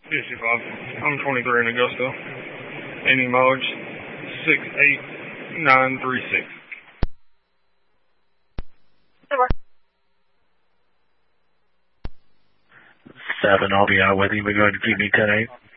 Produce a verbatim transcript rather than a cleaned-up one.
Yes, five. I'm twenty-three in Augusta. Any mileage? six eight nine three six. seven, I'll be out with you. We're going to keep me ten eight.